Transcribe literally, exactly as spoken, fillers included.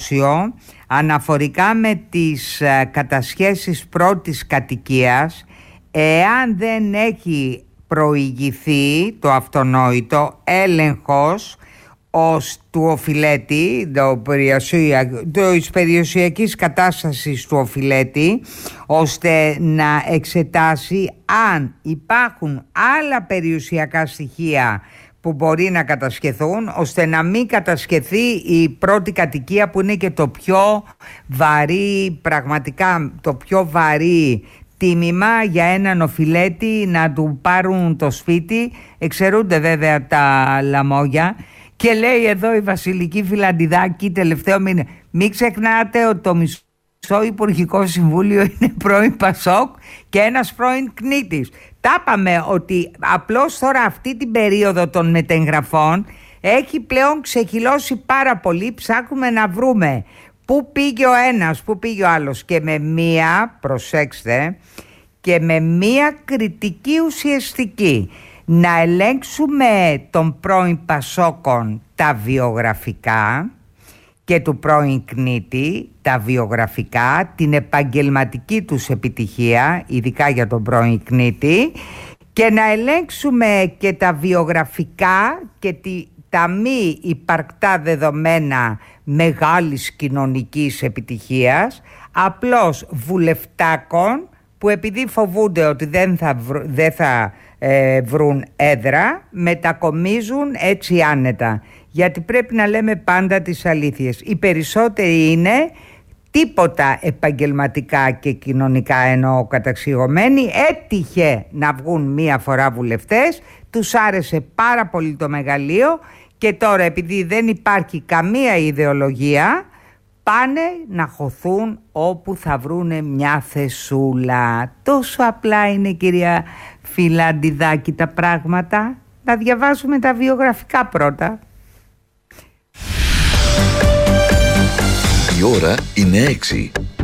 δημόσιο αναφορικά με τις κατασχέσεις πρώτης κατοικίας, εάν δεν έχει προηγηθεί το αυτονόητο έλεγχος ως του οφειλέτη, το της περιουσιακής κατάστασης του οφειλέτη, ώστε να εξετάσει αν υπάρχουν άλλα περιουσιακά στοιχεία που μπορεί να κατασχεθούν, ώστε να μην κατασχεθεί η πρώτη κατοικία, που είναι και το πιο βαρύ, πραγματικά το πιο βαρύ τίμημα για έναν οφειλέτη, να του πάρουν το σπίτι. Εξαιρούνται βέβαια τα λαμόγια. Και λέει εδώ η Βασιλική Φιλαντιδάκη τελευταίο μήνα, μην ξεχνάτε ότι το μισό Υπουργικό Συμβούλιο είναι πρώην Πασόκ και ένας πρώην Κνίτης. Τα είπαμε ότι απλώς τώρα αυτή την περίοδο των μετεγγραφών έχει πλέον ξεχυλώσει πάρα πολύ. Ψάχνουμε να βρούμε πού πήγε ο ένας, πού πήγε ο άλλος, και με μία, προσέξτε, και με μία κριτική ουσιαστική. Να ελέγξουμε των πρώην Πασόκων τα βιογραφικά και του πρώην Κνίτη τα βιογραφικά, την επαγγελματική τους επιτυχία, ειδικά για τον πρώην Κνίτη, και να ελέγξουμε και τα βιογραφικά και τη, τα μη υπαρκτά δεδομένα μεγάλης κοινωνικής επιτυχίας, απλώς βουλευτάκων που επειδή φοβούνται ότι δεν θα, βρ, δεν θα ε, βρουν έδρα, μετακομίζουν έτσι άνετα. Γιατί πρέπει να λέμε πάντα τις αλήθειες. Οι περισσότεροι είναι τίποτα επαγγελματικά και κοινωνικά εννοώ καταξιωμένοι. Έτυχε να βγουν μία φορά βουλευτές, τους άρεσε πάρα πολύ το μεγαλείο και τώρα επειδή δεν υπάρχει καμία ιδεολογία, πάνε να χωθούν όπου θα βρούνε μια θεσούλα. Τόσο απλά είναι, κυρία Φιλαντιδάκη, τα πράγματα. Να διαβάσουμε τα βιογραφικά πρώτα. Η ώρα είναι έξι.